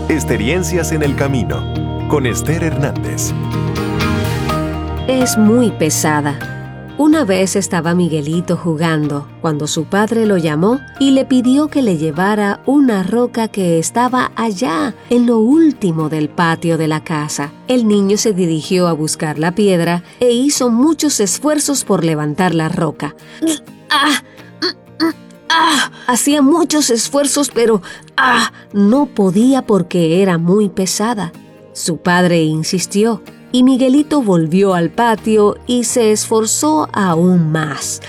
Experiencias en el camino, con Esther Hernández. Es muy pesada. Una vez estaba Miguelito jugando cuando su padre lo llamó y le pidió que le llevara una roca que estaba allá, en lo último del patio de la casa. El niño se dirigió a buscar la piedra e hizo muchos esfuerzos por levantar la roca. Hacía muchos esfuerzos, pero no podía porque era muy pesada. Su padre insistió y Miguelito volvió al patio y se esforzó aún más.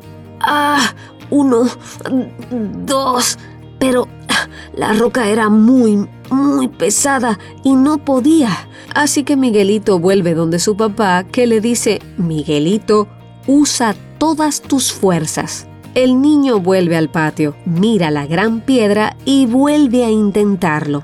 1, 2, pero la roca era muy pesada y no podía. Así que Miguelito vuelve donde su papá, que le dice: Miguelito, usa todas tus fuerzas. El niño vuelve al patio, mira la gran piedra y vuelve a intentarlo.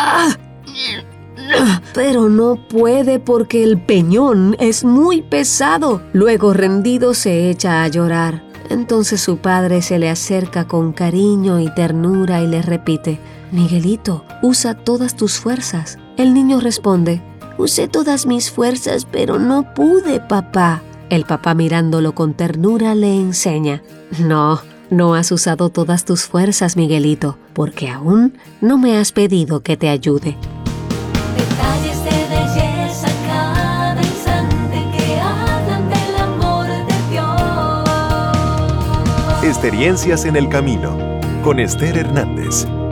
Pero no puede porque el peñón es muy pesado. Luego, rendido, se echa a llorar. Entonces su padre se le acerca con cariño y ternura y le repite: Miguelito, usa todas tus fuerzas. El niño responde: usé todas mis fuerzas, pero no pude, papá. El papá, mirándolo con ternura, le enseña: No has usado todas tus fuerzas, Miguelito, porque aún no me has pedido que te ayude. Detalles de belleza cada instante que hablan del amor de Dios. Experiencias en el camino, con Esther Hernández.